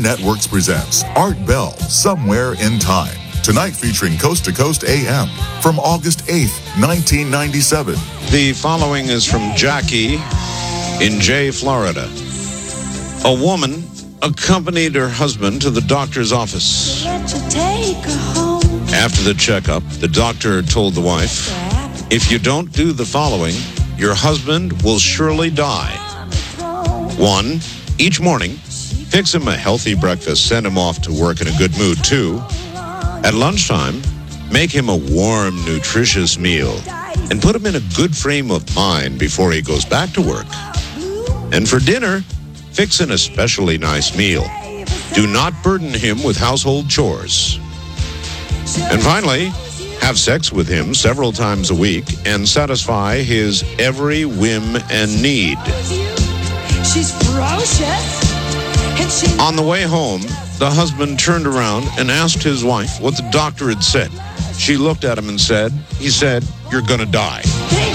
Networks presents Art Bell, Somewhere in Time. Tonight featuring Coast to Coast AM from August 8th, 1997. The following is from Jackie in Jay, Florida. A woman accompanied her husband to the doctor's office. After the checkup, the doctor told the wife, "If you don't do the following, your husband will surely die. 1, each morning, fix him a healthy breakfast, send him off to work in a good mood. 2, at lunchtime, make him a warm, nutritious meal and put him in a good frame of mind before he goes back to work. And for dinner, fix an especially nice meal. Do not burden him with household chores. And finally, have sex with him several times a week and satisfy his every whim and need." She's ferocious. On the way home, the husband turned around and asked his wife what the doctor had said. She looked at him and said, "He said, you're going to die."